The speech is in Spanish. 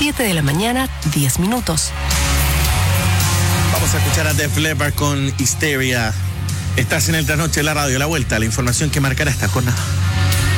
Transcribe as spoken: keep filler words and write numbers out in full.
siete de la mañana, diez minutos. Vamos a escuchar a Def Leppard con Hysteria. Estás en el Trasnoche de la radio. La vuelta, la información que marcará esta jornada.